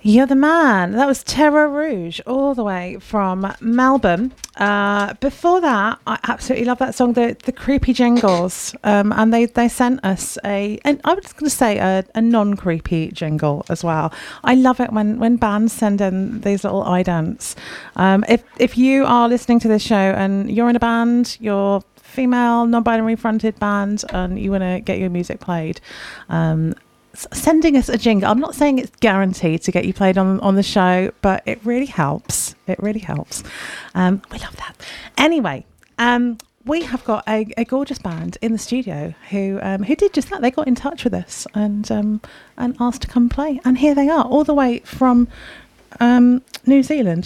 You're the man. That was Terra Rouge, all the way from Melbourne. Before that, I absolutely love that song, the Creepy Jingles. And they sent us and I was going to say a non-creepy jingle as well. I love it when bands send in these little idents. If you are listening to this show and you're in a band, you're female, non-binary fronted band, and you want to get your music played, sending us a jingle. I'm not saying it's guaranteed to get you played on the show, but it really helps. It really helps. We love that. Anyway, we have got a gorgeous band in the studio who did just that. They got in touch with us and asked to come play, and here they are, all the way from New Zealand.